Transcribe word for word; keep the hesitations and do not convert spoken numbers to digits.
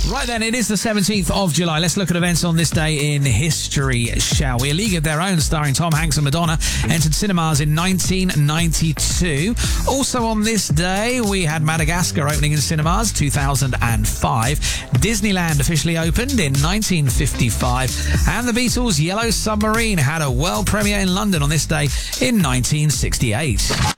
Right then, it is the seventeenth of July. Let's look at events on this day in history, shall we? A League of Their Own, starring Tom Hanks and Madonna, entered cinemas in nineteen ninety-two. Also on this day, we had Madagascar opening in cinemas, two thousand five. Disneyland officially opened in nineteen fifty-five. And the Beatles' Yellow Submarine had a world premiere in London on this day in nineteen sixty-eight.